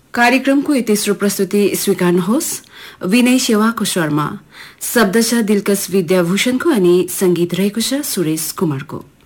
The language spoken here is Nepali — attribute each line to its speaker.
Speaker 1: कार्यक्रमको यो तेस्रो प्रस्तुति स्वीकार्नुहोस्। विनय सेवाको स्वरमा शब्द छ दिलकश विद्याभूषणको अनि संगीत रहेको छ सुरेश कुमारको।